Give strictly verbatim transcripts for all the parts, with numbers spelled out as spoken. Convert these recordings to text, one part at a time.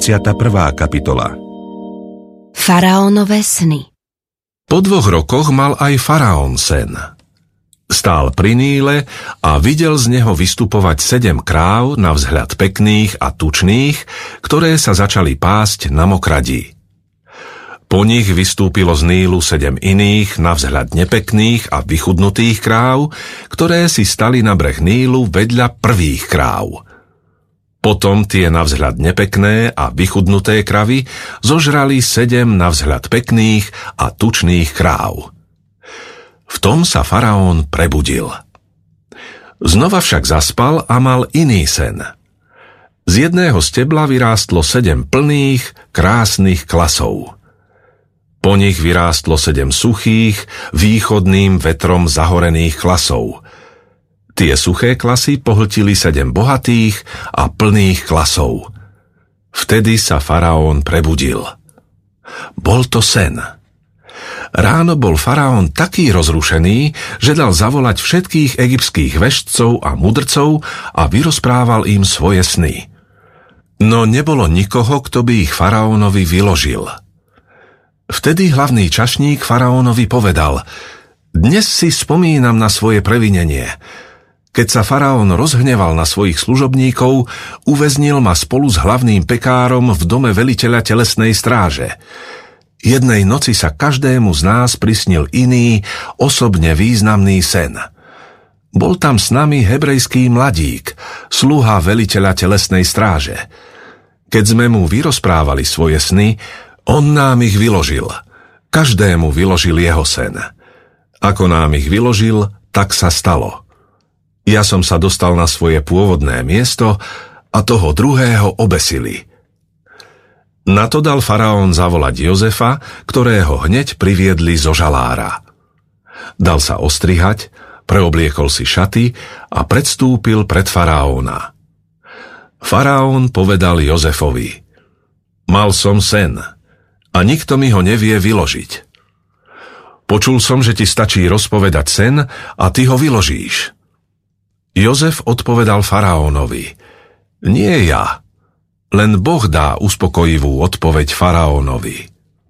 tridsiata prvá kapitola. Faraónove sny. Po dvoch rokoch mal aj faraón sen. Stál pri Níle a videl z neho vystupovať sedem kráv na vzhľad pekných a tučných, ktoré sa začali pásť na mokradí. Po nich vystúpilo z Nílu sedem iných na vzhľad nepekných a vychudnutých kráv, ktoré si stali na breh Nílu vedľa prvých kráv. Potom tie na vzhľad nepekné a vychudnuté kravy zožrali sedem na vzhľad pekných a tučných kráv. V tom sa faraón prebudil. Znova však zaspal a mal iný sen. Z jedného stebla vyrástlo sedem plných, krásnych klasov. Po nich vyrástlo sedem suchých, východným vetrom zahorených klasov. Tie suché klasy pohltili sedem bohatých a plných klasov. Vtedy sa faraón prebudil. Bol to sen. Ráno bol faraón taký rozrušený, že dal zavolať všetkých egyptských veštcov a mudrcov a vyrozprával im svoje sny. No nebolo nikoho, kto by ich faraónovi vyložil. Vtedy hlavný čašník faraónovi povedal: Dnes si spomínam na svoje previnenie. Keď sa faraón rozhneval na svojich služobníkov, uväznil ma spolu s hlavným pekárom v dome veliteľa telesnej stráže. Jednej noci sa každému z nás prisnil iný, osobne významný sen. Bol tam s nami hebrejský mladík, sluha veliteľa telesnej stráže. Keď sme mu vyrozprávali svoje sny, on nám ich vyložil. Každému vyložil jeho sen. Ako nám ich vyložil, tak sa stalo. Ja som sa dostal na svoje pôvodné miesto a toho druhého obesili. Na to dal faraón zavolať Jozefa, ktorého hneď priviedli zo žalára. Dal sa ostrihať, preobliekol si šaty a predstúpil pred faraóna. Faraón povedal Jozefovi: Mal som sen a nikto mi ho nevie vyložiť. Počul som, že ti stačí rozpovedať sen a ty ho vyložíš. Jozef odpovedal faraónovi: Nie ja, len Boh dá uspokojivú odpoveď faraónovi.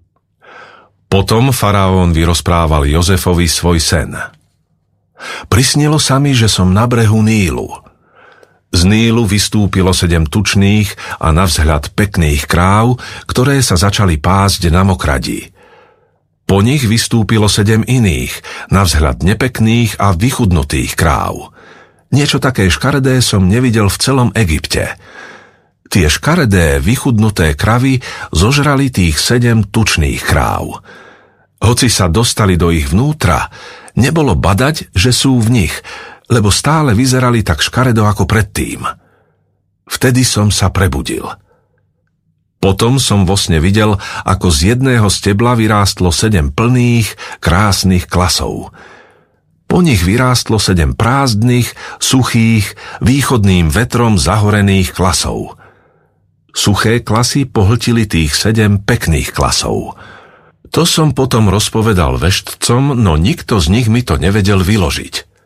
Potom faraón vyrozprával Jozefovi svoj sen. Prisnilo sa mi, že som na brehu Nílu. Z Nílu vystúpilo sedem tučných a navzhľad pekných kráv, ktoré sa začali pásť na mokradí. Po nich vystúpilo sedem iných, navzhľad nepekných a vychudnutých kráv. Niečo také škaredé som nevidel v celom Egypte. Tie škaredé, vychudnuté kravy zožrali tých sedem tučných kráv. Hoci sa dostali do ich vnútra, nebolo badať, že sú v nich, lebo stále vyzerali tak škaredo ako predtým. Vtedy som sa prebudil. Potom som vo sne videl, ako z jedného stebla vyrástlo sedem plných, krásnych klasov. Po nich vyrástlo sedem prázdnych, suchých, východným vetrom zahorených klasov. Suché klasy pohltili tých sedem pekných klasov. To som potom rozpovedal veštcom, no nikto z nich mi to nevedel vyložiť.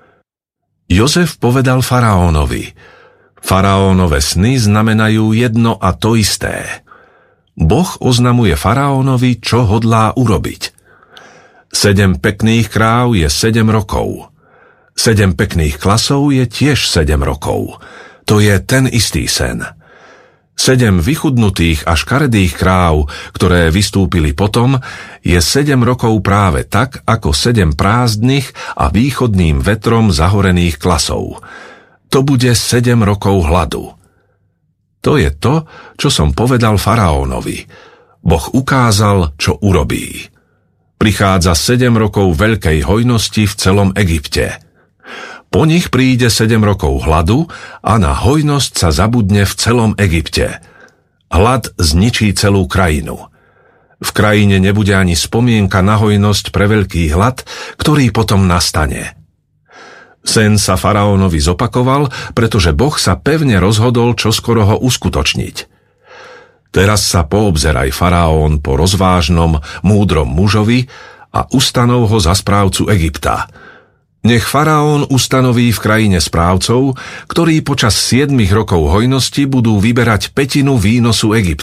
Jozef povedal faraónovi: Faraónove sny znamenajú jedno a to isté. Boh oznamuje faraónovi, čo hodlá urobiť. Sedem pekných kráv je sedem rokov. Sedem pekných klasov je tiež sedem rokov. To je ten istý sen. Sedem vychudnutých a škaredých kráv, ktoré vystúpili potom, je sedem rokov práve tak, ako sedem prázdnych a východným vetrom zahorených klasov. To bude sedem rokov hladu. To je to, čo som povedal faraónovi. Boh ukázal, čo urobí. Prichádza sedem rokov veľkej hojnosti v celom Egypte. Po nich príde sedem rokov hladu a na hojnosť sa zabudne v celom Egypte. Hlad zničí celú krajinu. V krajine nebude ani spomienka na hojnosť pre veľký hlad, ktorý potom nastane. Sen sa faraónovi zopakoval, pretože Boh sa pevne rozhodol čoskoro ho uskutočniť. Teraz sa poobzeraj faraón po rozvážnom, múdrom mužovi a ustanov ho za správcu Egypta. Nech faraón ustanoví v krajine správcov, ktorí počas siedmich rokov hojnosti budú vyberať pätinu výnosu Egypta.